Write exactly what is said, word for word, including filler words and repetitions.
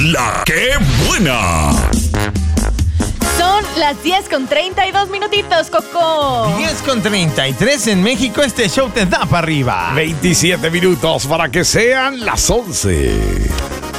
La que buena. Son las diez con treinta y dos minutitos, Coco. diez con treinta y tres en México, este show te da para arriba. veintisiete minutos para que sean las once.